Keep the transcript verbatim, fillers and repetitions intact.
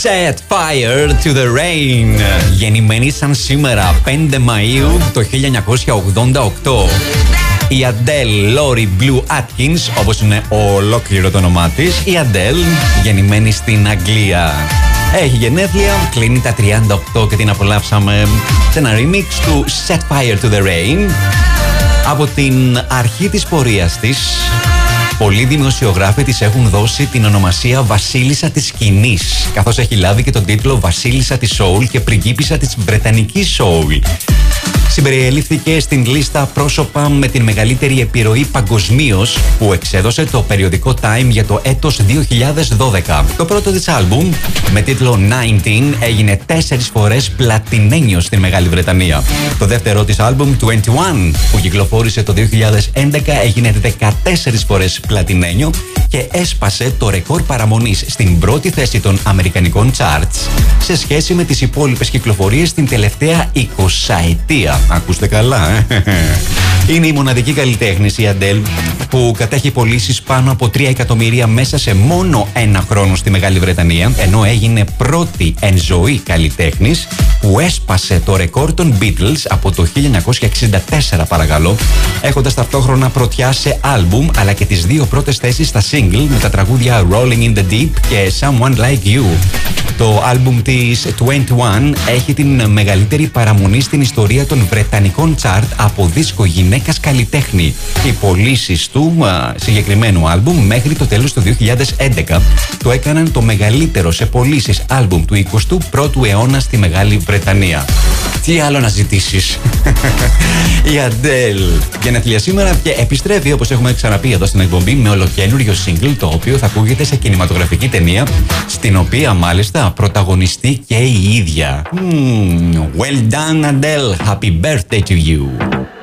Set Fire to the Rain. Γεννημένη σαν σήμερα πέντε Μαΐου το χίλια εννιακόσια ογδόντα οκτώ. Η Adele Lori Blue Atkins, όπως είναι ολόκληρο το όνομά της. Η Adele, γεννημένη στην Αγγλία. Έχει γενέθλια, κλείνει τα τριάντα οκτώ και την απολαύσαμε σε ένα remix του Set Fire to the Rain. Από την αρχή της πορείας της, πολλοί δημοσιογράφοι της έχουν δώσει την ονομασία Βασίλισσα της Σκηνής, καθώς έχει λάβει και τον τίτλο Βασίλισσα της Soul και Πριγκίπισσα της Βρετανικής Soul. Συμπεριελήφθηκε στην λίστα πρόσωπα με την μεγαλύτερη επιρροή παγκοσμίως που εξέδωσε το περιοδικό Time για το έτος δύο χιλιάδες δώδεκα. Το πρώτο της άλμπουμ με τίτλο εννιά έγινε τέσσερις φορές πλατινένιο στην Μεγάλη Βρετανία. Το δεύτερο της άλμπουμ είκοσι ένα που κυκλοφόρησε το δύο χιλιάδες έντεκα έγινε δεκατέσσερις φορές πλατινένιο και έσπασε το ρεκόρ παραμονής στην πρώτη θέση των αμερικανικών charts σε σχέση με τις υπόλοιπες κυκλοφορίες την τελευταία εικοσαετία. Ακούστε καλά, ε. Είναι η μοναδική καλλιτέχνης η Adele που κατέχει πωλήσεις πάνω από τρία εκατομμύρια μέσα σε μόνο ένα χρόνο στη Μεγάλη Βρετανία, ενώ έγινε πρώτη εν ζωή καλλιτέχνης που έσπασε το ρεκόρ των Beatles από το χίλια εννιακόσια εξήντα τέσσερα, παρακαλώ, έχοντας ταυτόχρονα πρωτιά σε άλμπουμ αλλά και τις δύο πρώτες θέσεις στα single με τα τραγούδια Rolling in the Deep και Someone Like You. Το άλμπουμ της είκοσι ένα έχει την μεγαλύτερη παραμονή στην ιστορία των βρετανικών τσάρτ από δίσκο γυναίκας καλλιτέχνη. Οι πωλήσεις του α, συγκεκριμένου άλμπουμ μέχρι το τέλος του δύο χιλιάδες έντεκα το έκαναν το μεγαλύτερο σε πωλήσεις άλμπουμ του εικοστού πρώτου αιώνα στη Μεγάλη Βρετανία. Τι άλλο να ζητήσεις. Η Adele γενέθλια σήμερα και επιστρέφει, όπως έχουμε ξαναπεί εδώ στην εκπομπή, με ολοκένουργιο single το οποίο θα ακούγεται σε κινηματογραφική ταινία, στην οποία μάλιστα πρωταγωνιστεί και η ίδια. Mm, well done Adele, happy birthday to you.